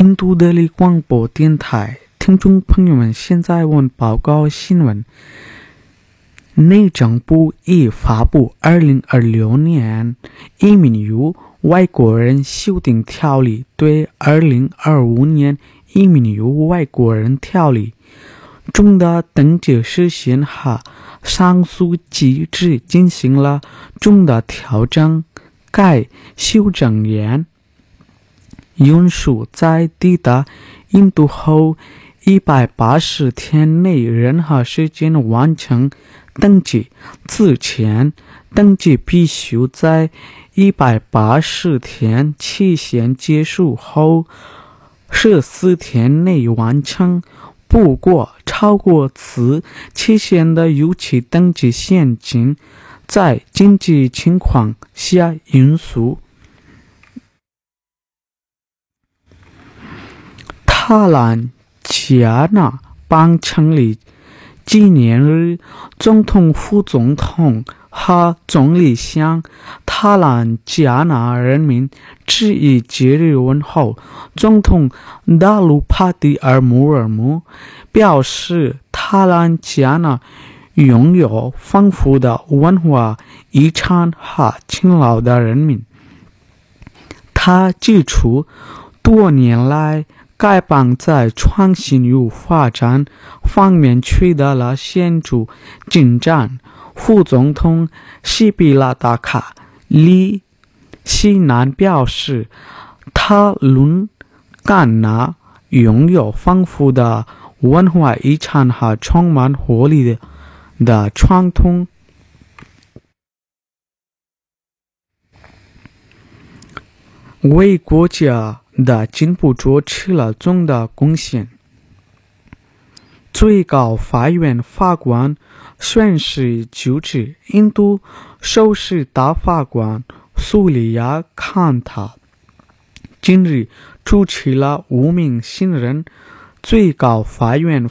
印度德里广播电台听众朋友们，现在我们报告新闻。内政部已发布2026年移民与外国人修订条例，对2025年移民与外国人条例中的登记事项和上诉机制进行了重大调整。该修正案允许在抵达印度后180天内任何时间完成登记，之前登记必须在180天期限结束后14天内完成。不过，超过此期限的有期登记现金在紧急情况下允许。塔兰加纳邦成立纪念日，总统、副总统和总理向塔兰加纳人民致以节日问候。总统达鲁帕蒂尔穆尔姆表示，塔兰加纳拥有丰富的文化遗产和勤劳的人民。他指出，多年来该邦在创新与发展方面取得了显著进展。副总统西比拉达卡里西南表示，塔伦甘纳拥有丰富的文化遗产和充满活力的传统，为国家的进步做出了重大贡献。最高法院法官宣誓就职，印度首席大法官苏利亚坎塔今日主持了5名新任最高法院